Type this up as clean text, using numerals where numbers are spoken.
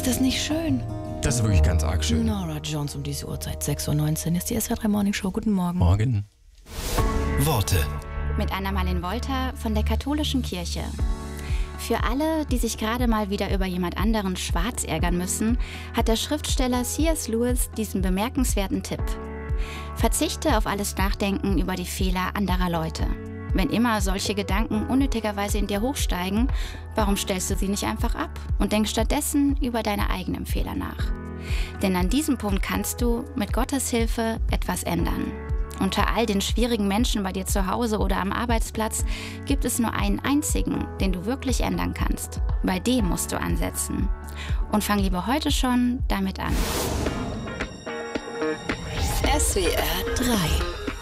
Ist das nicht schön? Das ist wirklich ganz arg schön. Norah Jones um diese Uhrzeit, 6:19 Uhr ist die SWR3 Morning Show. Guten Morgen. Morgen. Worte. Mit Anna-Marlene Wolter von der Katholischen Kirche. Für alle, die sich gerade mal wieder über jemand anderen schwarz ärgern müssen, hat der Schriftsteller C.S. Lewis diesen bemerkenswerten Tipp. Verzichte auf alles Nachdenken über die Fehler anderer Leute. Wenn immer solche Gedanken unnötigerweise in dir hochsteigen, warum stellst du sie nicht einfach ab und denkst stattdessen über deine eigenen Fehler nach? Denn an diesem Punkt kannst du mit Gottes Hilfe etwas ändern. Unter all den schwierigen Menschen bei dir zu Hause oder am Arbeitsplatz gibt es nur einen einzigen, den du wirklich ändern kannst. Bei dem musst du ansetzen. Und fang lieber heute schon damit an. SWR 3